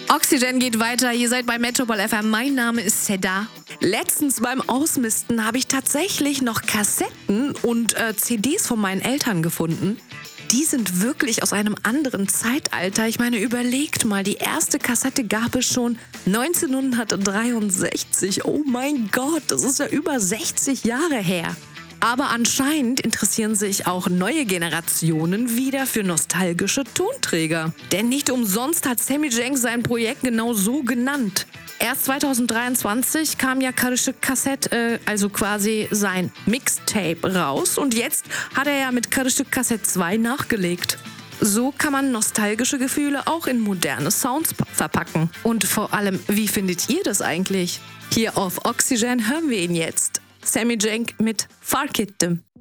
Oxygen geht weiter, ihr seid bei Metropol FM, mein Name ist Seda. Letztens beim Ausmisten habe ich tatsächlich noch Kassetten und CDs von meinen Eltern gefunden. Die sind wirklich aus einem anderen Zeitalter. Ich meine, überlegt mal, die erste Kassette gab es schon 1963. Oh mein Gott, das ist ja über 60 Jahre her. Aber anscheinend interessieren sich auch neue Generationen wieder für nostalgische Tonträger. Denn nicht umsonst hat Sammy Jenks sein Projekt genau so genannt. Erst 2023 kam ja Karışık Kaset, also quasi sein Mixtape raus. Und jetzt hat er ja mit Karışık Kaset 2 nachgelegt. So kann man nostalgische Gefühle auch in moderne Sounds verpacken. Und vor allem, wie findet ihr das eigentlich? Hier auf Oxygen hören wir ihn jetzt. Sammy Cenk mit Fark Ettim.